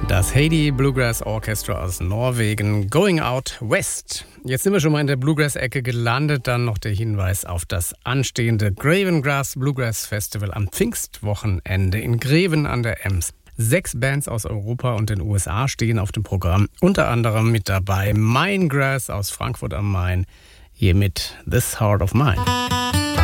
Das Heidi Bluegrass Orchestra aus Norwegen, Going Out West. Jetzt sind wir schon mal in der Bluegrass-Ecke gelandet. Dann noch der Hinweis auf das anstehende Graven Grass Bluegrass Festival am Pfingstwochenende in Greven an der Ems. 6 Bands aus Europa und den USA stehen auf dem Programm. Unter anderem mit dabei Mindgrass aus Frankfurt am Main. Hier mit This Heart of Mine.